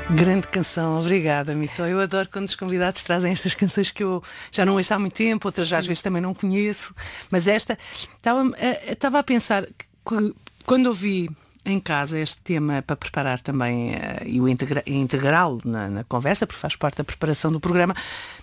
Grande canção, obrigada, Mito. Eu adoro quando os convidados trazem estas canções que eu já não ouço há muito tempo, outras já às vezes também não conheço, mas esta, estava a pensar que quando ouvi em casa este tema para preparar também e o integrá-lo na conversa, porque faz parte da preparação do programa,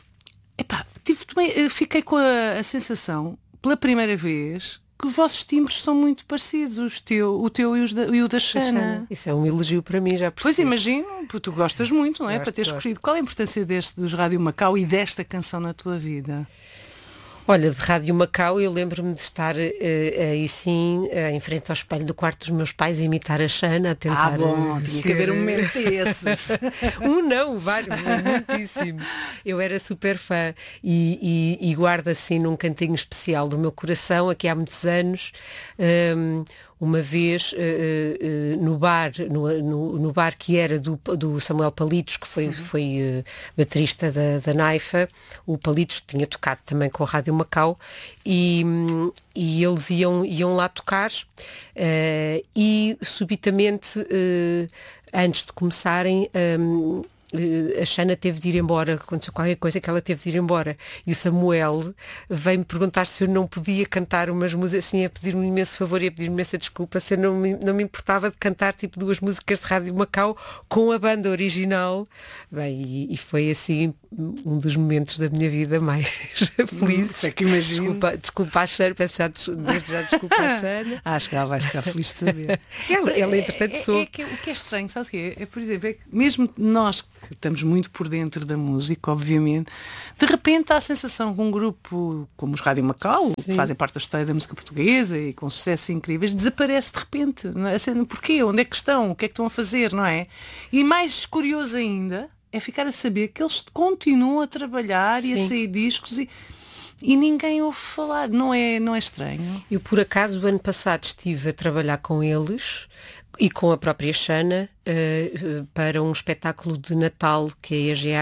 fiquei com a sensação, pela primeira vez, que os vossos timbres são muito parecidos, o teu e o da Xana. Isso é um elogio para mim, já percebi. Pois imagino, porque tu gostas muito, não é? Para teres escolhido. Qual é a importância dos Rádio Macau e desta canção na tua vida? Olha, de Rádio Macau eu lembro-me de estar aí sim, em frente ao espelho do quarto dos meus pais, a imitar a Xana, a tentar... Ah, bom, tinha que haver um momento desses. Vários, muitíssimo. Eu era super fã e guardo assim num cantinho especial do meu coração, aqui há muitos anos, uma vez no bar que era do Samuel Palitos, que foi baterista da Naifa. O Palitos tinha tocado também com a Rádio Macau e eles iam lá tocar e subitamente antes de começarem a Xana teve de ir embora, aconteceu qualquer coisa que ela teve de ir embora e o Samuel veio-me perguntar se eu não podia cantar umas músicas, assim, a pedir-me um imenso favor e a pedir-me imensa desculpa, se eu não me importava de cantar tipo 2 músicas de Rádio Macau com a banda original. Bem, e foi assim um dos momentos da minha vida mais felizes. É que imagino. Desculpa a Xana, peço desde já desculpa a Xana. Acho que ela vai ficar feliz de saber. ela entretanto soube. O que é estranho, sabes o quê? Por exemplo, que mesmo nós que estamos muito por dentro da música, obviamente, de repente há a sensação que um grupo como os Rádio Macau, que fazem parte da história da música portuguesa e com sucessos incríveis, desaparece de repente. Não é? Porquê? Onde é que estão? O que é que estão a fazer? Não é? E mais curioso ainda é ficar a saber que eles continuam a trabalhar e a sair discos e ninguém ouve falar. Não é estranho? Eu, por acaso, o ano passado estive a trabalhar com eles e com a própria Xana para um espetáculo de Natal que a EGA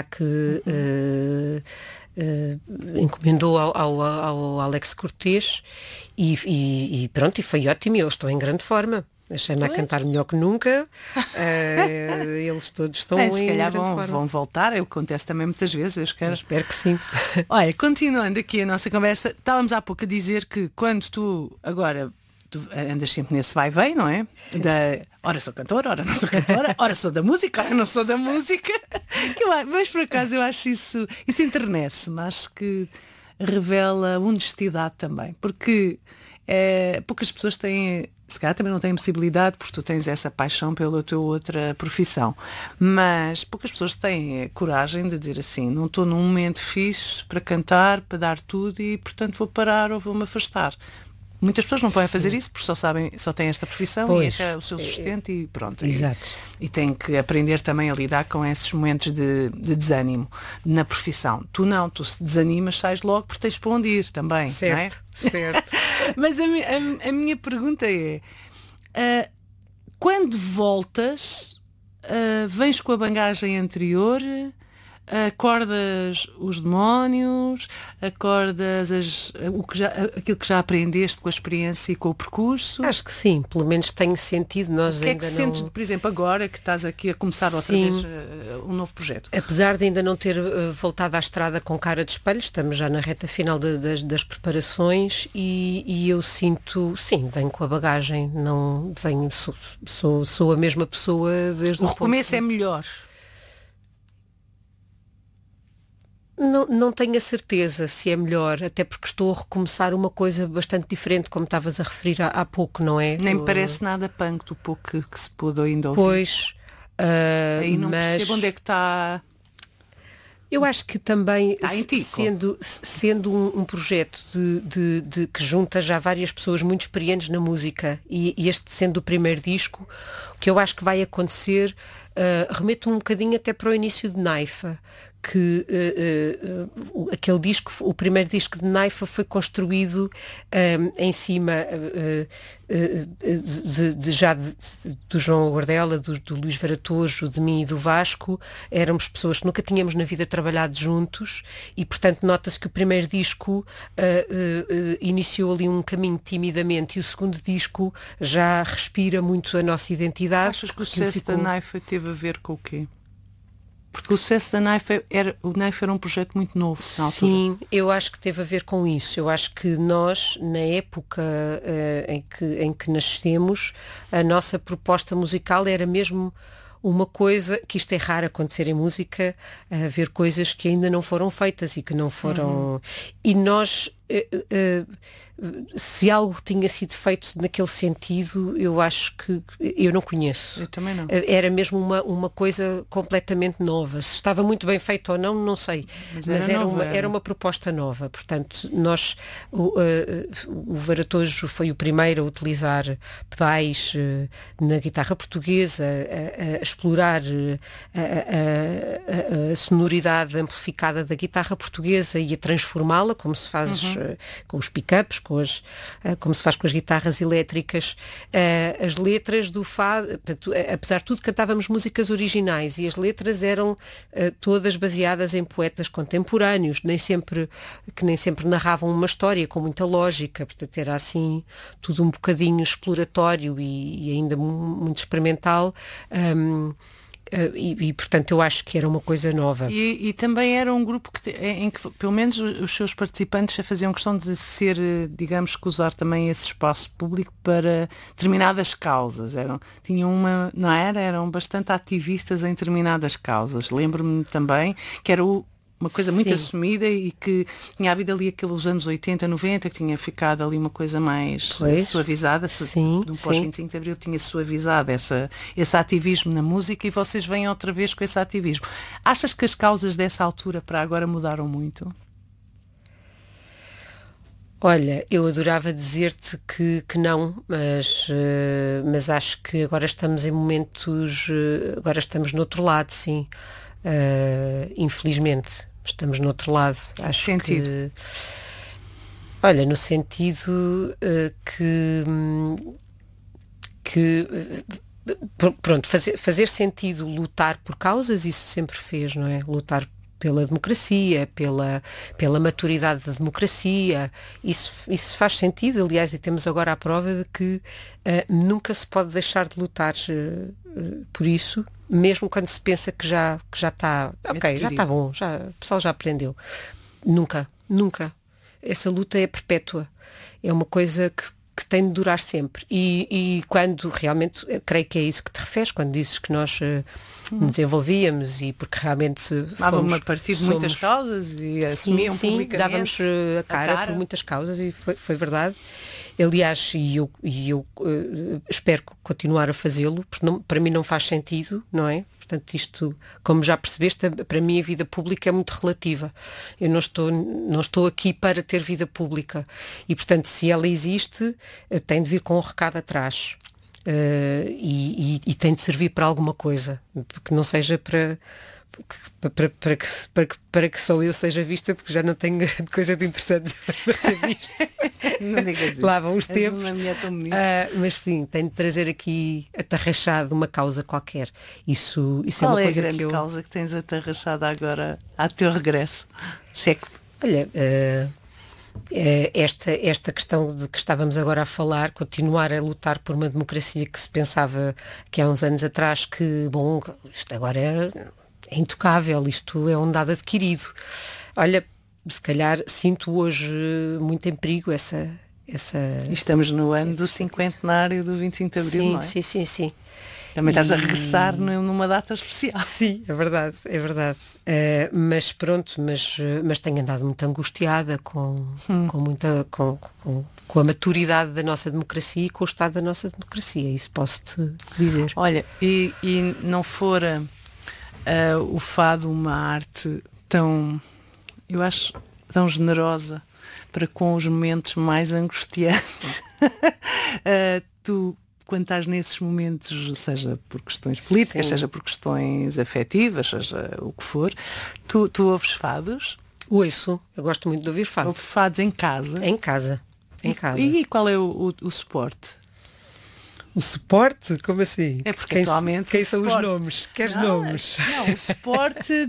encomendou ao Alex Cortês e pronto, e foi ótimo, e eles estão em grande forma. A Xana a cantar melhor que nunca, eles todos estão em se calhar grande forma. Vão voltar, acontece também muitas vezes, eu espero que sim. Olha, continuando aqui a nossa conversa, estávamos há pouco a dizer que quando tu andas sempre nesse vai-vem, não é? Ora sou cantora, ora não sou cantora, ora sou da música, ora não sou da música. Mas por acaso eu acho isso enternece-me, acho que revela honestidade também, porque poucas pessoas têm, se calhar também não têm possibilidade, porque tu tens essa paixão pela tua outra profissão, mas poucas pessoas têm coragem de dizer assim, não estou num momento fixe para cantar, para dar tudo e portanto vou parar ou vou-me afastar. Muitas pessoas não podem fazer isso porque só têm esta profissão e esse é o seu sustento e pronto. Exato. E têm que aprender também a lidar com esses momentos de desânimo na profissão. Tu não, tu se desanimas, sais logo porque tens para onde ir também. Certo, não é? certo. Mas a minha pergunta é, quando voltas, vens com a bagagem anterior, acordas os demónios, acordas aquilo que já aprendeste com a experiência e com o percurso? Acho que sim, pelo menos tenho sentido. Nós o que é que sentes, por exemplo, agora que estás aqui a começar outra vez um novo projeto? Apesar de ainda não ter voltado à estrada com cara de espelho, estamos já na reta final das preparações e eu sinto, sim, venho com a bagagem, não venho, sou a mesma pessoa desde o recomeço é melhor. Não tenho a certeza se é melhor, até porque estou a recomeçar uma coisa bastante diferente, como estavas a referir há pouco, não é? Nem me parece nada punk do pouco que se pôde ainda ouvir. Pois. Aí não percebo onde é que está... Eu acho que também, sendo um projeto que junta já várias pessoas muito experientes na música e este sendo o primeiro disco, o que eu acho que vai acontecer, remete-me um bocadinho até para o início de Naifa, que aquele disco, o primeiro disco de Naifa foi construído em cima do João Guardela, do Luís Varatojo, de mim e do Vasco. Éramos pessoas que nunca tínhamos na vida trabalhado juntos e, portanto, nota-se que o primeiro disco iniciou ali um caminho timidamente e o segundo disco já respira muito a nossa identidade. Achas que o sucesso da Naifa teve a ver com o quê? Porque o sucesso da o Knife era um projeto muito novo na altura. Sim, eu acho que teve a ver com isso. Eu acho que nós, na época em que nascemos, a nossa proposta musical era mesmo uma coisa, que isto é raro acontecer em música, haver coisas que ainda não foram feitas e que não foram... E nós... se algo tinha sido feito naquele sentido, eu acho que eu não conheço. Eu também não. Era mesmo uma coisa completamente nova. Se estava muito bem feito ou não, não sei. Mas era uma proposta nova. Portanto, o Varatojo foi o primeiro a utilizar pedais na guitarra portuguesa, a explorar a sonoridade amplificada da guitarra portuguesa e a transformá-la, como se faz com os pick-ups, como se faz com as guitarras elétricas. As letras do fado, portanto, apesar de tudo, cantávamos músicas originais e as letras eram todas baseadas em poetas contemporâneos, que nem sempre narravam uma história com muita lógica, portanto era assim tudo um bocadinho exploratório e ainda muito experimental. Portanto eu acho que era uma coisa nova. E também era um grupo em que pelo menos os seus participantes faziam questão de ser, digamos, que usar também esse espaço público para determinadas causas. Eram bastante ativistas em determinadas causas. Lembro-me também que era uma coisa muito assumida e que tinha havido ali aqueles anos 80, 90, que tinha ficado ali uma coisa mais suavizada. No pós-25 de Abril tinha suavizado esse ativismo na música e vocês vêm outra vez com esse ativismo. Achas que as causas dessa altura para agora mudaram muito? Olha, eu adorava dizer-te que não, mas acho que agora estamos em momentos, agora estamos no outro lado, sim. Infelizmente estamos no outro lado. Acho sentido? Olha, no sentido pronto, fazer sentido lutar por causas, isso sempre fez, não é? Lutar pela democracia, pela maturidade da democracia, isso faz sentido, aliás, e temos agora a prova de que nunca se pode deixar de lutar por isso, mesmo quando se pensa que já está, ok, já está bom, o pessoal já aprendeu. Nunca. Essa luta é perpétua. É uma coisa que tem de durar sempre. E quando realmente, creio que é isso que te referes, quando dizes que nós nos desenvolvíamos e porque realmente dávamos a partir de muitas causas e assumiam publicamente. Dávamos a cara por muitas causas e foi verdade. Aliás, e eu espero continuar a fazê-lo, porque para mim não faz sentido, não é? Portanto, isto, como já percebeste, para mim a vida pública é muito relativa. Eu não estou aqui para ter vida pública. E, portanto, se ela existe, tem de vir com um recado atrás. E tem de servir para alguma coisa. Que não seja para que só eu seja vista, porque já não tenho coisa de interessante para ser vista. Não digas isso. Lá vão os tempos. Mas sim, tenho de trazer aqui atarrachado uma causa qualquer. Isso é uma coisa a grande causa que tens atarrachada agora a teu regresso? Olha, esta questão de que estávamos agora a falar, continuar a lutar por uma democracia que se pensava que há uns anos atrás que, bom, isto agora é intocável, isto é um dado adquirido. Olha, se calhar sinto hoje muito em perigo essa... Estamos no ano do cinquentenário do 25 de Abril, não é? Sim. Também estás a regressar numa data especial. Sim, é verdade. Mas pronto, mas tenho andado muito angustiada com a maturidade da nossa democracia e com o estado da nossa democracia, isso posso-te dizer. Olha, e não fora o fado uma arte tão, eu acho, tão generosa para com os momentos mais angustiantes. Tu, quando estás nesses momentos, seja por questões políticas, seja por questões afetivas, seja o que for, tu ouves fados? Ouço, eu gosto muito de ouvir fados. Ouves fados em casa? Em casa. E qual é o suporte? O suporte? Como assim? É porque atualmente quem são os nomes? Queres nomes? Não, o suporte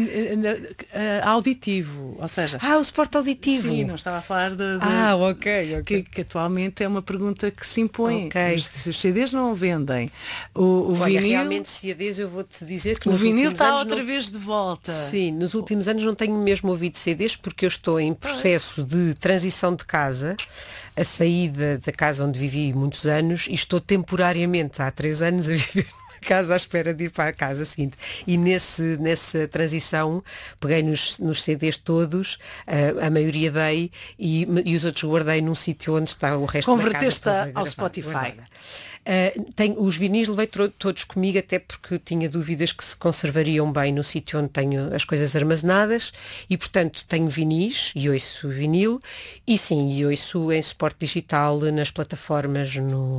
auditivo, ou seja... O suporte auditivo. Sim, não estava a falar de ok. Que atualmente é uma pergunta que se impõe. Ok. Os CDs não vendem. O Olha, vinil... realmente CDs eu vou-te dizer que O nos vinil últimos está anos outra vez de volta. Sim, nos últimos anos não tenho mesmo ouvido CDs porque eu estou em processo de transição de casa, a saída da casa onde vivi muitos anos e estou temporariamente há 3 anos a viver numa casa à espera de ir para a casa seguinte. E nessa transição peguei nos CDs todos, a maioria dei e os outros guardei num sítio onde está o resto da casa. Converteste ao Spotify. Os vinis levei todos comigo, até porque tinha dúvidas que se conservariam bem no sítio onde tenho as coisas armazenadas e, portanto, tenho vinis e ouço vinil e sim, e ouço em suporte digital nas plataformas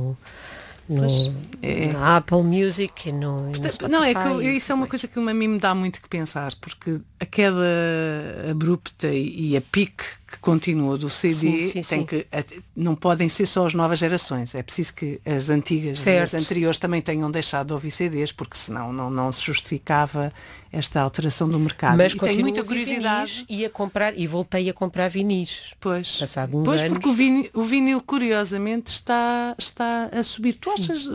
na Apple Music e no Spotify. Não, é que isso é uma coisa que a mim me dá muito que pensar, porque a queda abrupta e a pique que continua do CD não podem ser só as novas gerações, é preciso que as antigas e as anteriores também tenham deixado de ouvir CDs, porque senão não se justificava esta alteração do mercado. Mas e tenho muita curiosidade e voltei a comprar vinis. Passado uns anos. Porque o vinil curiosamente está a subir. Tu achas...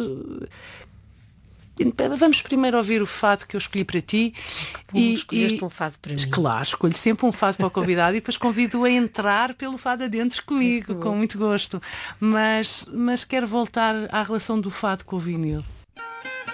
Vamos primeiro ouvir o fado que eu escolhi para ti. Escolheste um fado para mim. Claro, escolho sempre um fado para o convidado e depois convido-o a entrar pelo fado adentro comigo, com muito gosto. Mas quero voltar à relação do fado com o vinil.